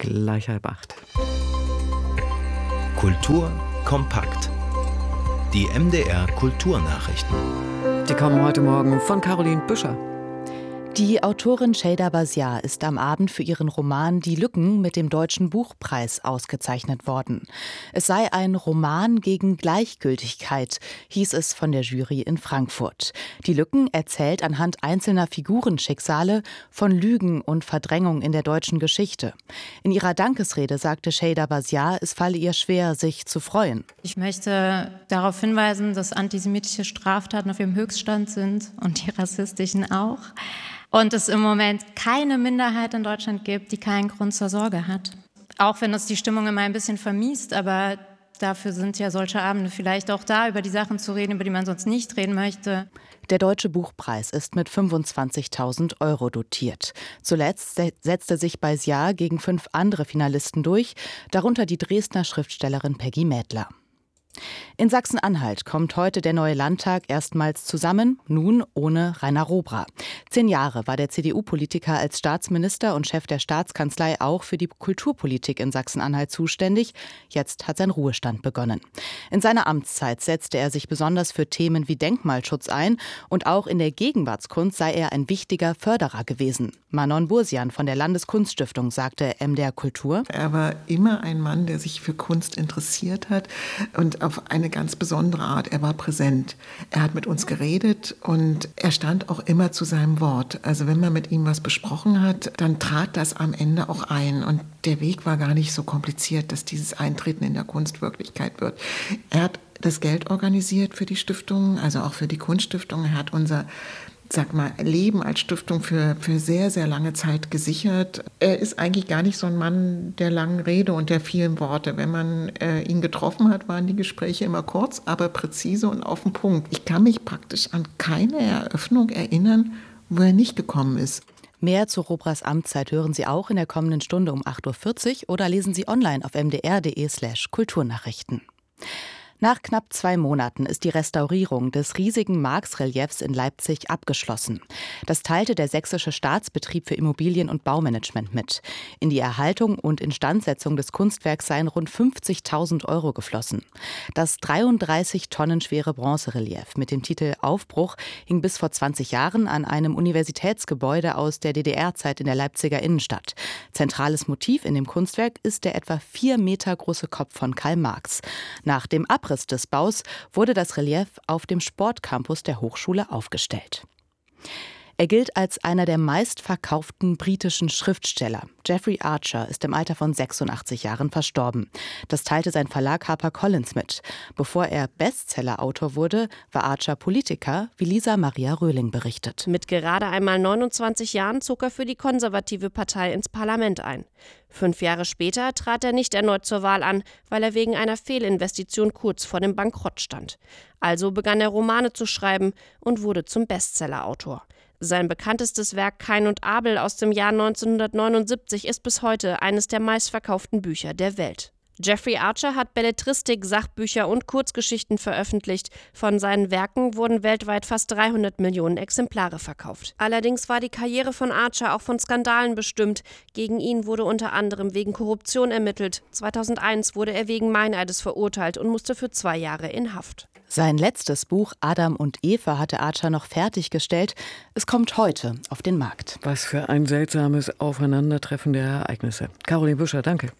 gleich 7:30. Kultur kompakt. Die MDR Kulturnachrichten. Die kommen heute Morgen von Caroline Büscher. Die Autorin Şeyda Basiar ist am Abend für ihren Roman Die Lücken mit dem Deutschen Buchpreis ausgezeichnet worden. Es sei ein Roman gegen Gleichgültigkeit, hieß es von der Jury in Frankfurt. Die Lücken erzählt anhand einzelner Figurenschicksale von Lügen und Verdrängung in der deutschen Geschichte. In ihrer Dankesrede sagte Şeyda Basiar, es falle ihr schwer, sich zu freuen. Ich möchte darauf hinweisen, dass antisemitische Straftaten auf ihrem Höchststand sind und die rassistischen auch. Und es im Moment keine Minderheit in Deutschland gibt, die keinen Grund zur Sorge hat. Auch wenn das die Stimmung immer ein bisschen vermiest, aber dafür sind ja solche Abende vielleicht auch da, über die Sachen zu reden, über die man sonst nicht reden möchte. Der Deutsche Buchpreis ist mit 25.000 € dotiert. Zuletzt setzte sich Basiar gegen 5 andere Finalisten durch, darunter die Dresdner Schriftstellerin Peggy Mädler. In Sachsen-Anhalt kommt heute der neue Landtag erstmals zusammen, nun ohne Rainer Robra. 10 Jahre war der CDU-Politiker als Staatsminister und Chef der Staatskanzlei auch für die Kulturpolitik in Sachsen-Anhalt zuständig. Jetzt hat sein Ruhestand begonnen. In seiner Amtszeit setzte er sich besonders für Themen wie Denkmalschutz ein und auch in der Gegenwartskunst sei er ein wichtiger Förderer gewesen. Manon Bursian von der Landeskunststiftung sagte MDR Kultur: Er war immer ein Mann, der sich für Kunst interessiert hat und auf eine ganz besondere Art. Er war präsent. Er hat mit uns geredet und er stand auch immer zu seinem Wort. Also wenn man mit ihm was besprochen hat, dann trat das am Ende auch ein. Und der Weg war gar nicht so kompliziert, dass dieses Eintreten in der Kunst Wirklichkeit wird. Er hat das Geld organisiert für die Stiftung, also auch für die Kunststiftung. Er hat unser Leben als Stiftung für sehr, sehr lange Zeit gesichert. Er ist eigentlich gar nicht so ein Mann der langen Rede und der vielen Worte. Wenn man ihn getroffen hat, waren die Gespräche immer kurz, aber präzise und auf den Punkt. Ich kann mich praktisch an keine Eröffnung erinnern, wo er nicht gekommen ist. Mehr zu Robras Amtszeit hören Sie auch in der kommenden Stunde um 8:40 Uhr oder lesen Sie online auf mdr.de/Kulturnachrichten. Nach knapp 2 Monaten ist die Restaurierung des riesigen Marx-Reliefs in Leipzig abgeschlossen. Das teilte der Sächsische Staatsbetrieb für Immobilien- und Baumanagement mit. In die Erhaltung und Instandsetzung des Kunstwerks seien rund 50.000 € geflossen. Das 33 Tonnen schwere Bronzerelief mit dem Titel Aufbruch hing bis vor 20 Jahren an einem Universitätsgebäude aus der DDR-Zeit in der Leipziger Innenstadt. Zentrales Motiv in dem Kunstwerk ist der etwa 4 Meter große Kopf von Karl Marx. Nach dem Abriss des Baus wurde das Relief auf dem Sportcampus der Hochschule aufgestellt. Er gilt als einer der meistverkauften britischen Schriftsteller. Jeffrey Archer ist im Alter von 86 Jahren verstorben. Das teilte sein Verlag HarperCollins mit. Bevor er Bestsellerautor wurde, war Archer Politiker, wie Lisa Maria Röhling berichtet. Mit gerade einmal 29 Jahren zog er für die konservative Partei ins Parlament ein. 5 Jahre später trat er nicht erneut zur Wahl an, weil er wegen einer Fehlinvestition kurz vor dem Bankrott stand. Also begann er Romane zu schreiben und wurde zum Bestsellerautor. Sein bekanntestes Werk Kain und Abel aus dem Jahr 1979 ist bis heute eines der meistverkauften Bücher der Welt. Jeffrey Archer hat Belletristik, Sachbücher und Kurzgeschichten veröffentlicht. Von seinen Werken wurden weltweit fast 300 Millionen Exemplare verkauft. Allerdings war die Karriere von Archer auch von Skandalen bestimmt. Gegen ihn wurde unter anderem wegen Korruption ermittelt. 2001 wurde er wegen Meineides verurteilt und musste für 2 Jahre in Haft. Sein letztes Buch Adam und Eva hatte Archer noch fertiggestellt. Es kommt heute auf den Markt. Was für ein seltsames Aufeinandertreffen der Ereignisse. Caroline Büscher, danke.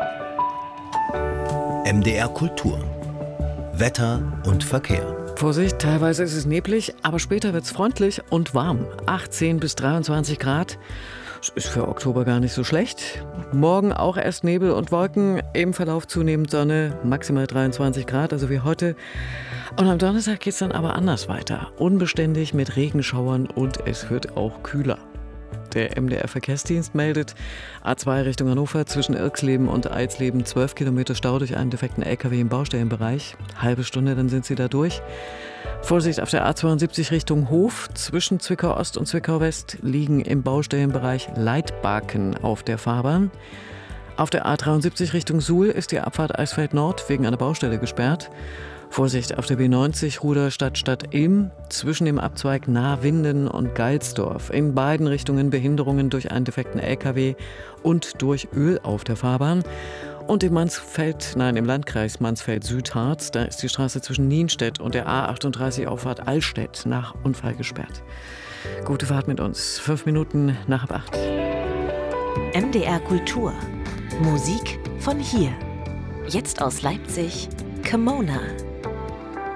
MDR Kultur. Wetter und Verkehr. Vorsicht, teilweise ist es neblig, aber später wird es freundlich und warm. 18 bis 23 Grad. Ist für Oktober gar nicht so schlecht. Morgen auch erst Nebel und Wolken, im Verlauf zunehmend Sonne, maximal 23 Grad, also wie heute. Und am Donnerstag geht es dann aber anders weiter. Unbeständig mit Regenschauern und es wird auch kühler. Der MDR-Verkehrsdienst meldet, A2 Richtung Hannover zwischen Irxleben und Eisleben 12 Kilometer Stau durch einen defekten LKW im Baustellenbereich. Halbe Stunde, dann sind sie da durch. Vorsicht auf der A72 Richtung Hof. Zwischen Zwickau Ost und Zwickau West liegen im Baustellenbereich Leitbaken auf der Fahrbahn. Auf der A73 Richtung Suhl ist die Abfahrt Eisfeld Nord wegen einer Baustelle gesperrt. Vorsicht auf der B90 Ruderstadt Ilm zwischen dem Abzweig Nahwinden und Geilsdorf. In beiden Richtungen Behinderungen durch einen defekten LKW und durch Öl auf der Fahrbahn. Und im Landkreis Mansfeld-Südharz, da ist die Straße zwischen Nienstedt und der A38 Auffahrt Allstedt nach Unfall gesperrt. Gute Fahrt mit uns. 5 Minuten nach 8. MDR Kultur. Musik von hier. Jetzt aus Leipzig, Kimona.